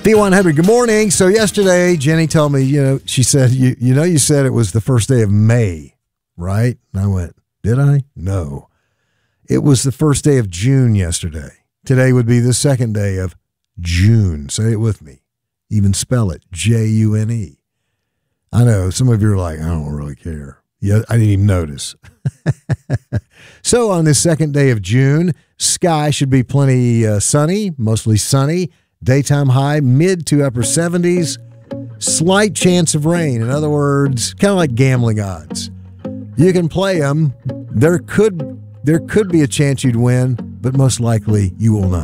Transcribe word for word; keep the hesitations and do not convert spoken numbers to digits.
B one hundred, good morning. So yesterday, Jenny told me, you know, she said, you, you know, you said it was the first day of May, right? And I went, did I? No. It was the first day of June yesterday. Today would be the second day of June. Say it with me. Even spell it, J U N E. I know, some of you are like, I don't really care. Yeah, I didn't even notice. So on this second day of June, sky should be plenty uh, sunny, mostly sunny. Daytime high, mid to upper seventies. Slight chance of rain. In other words, kind of like gambling odds. You can play them. There could, there could be a chance you'd win, but most likely you will not.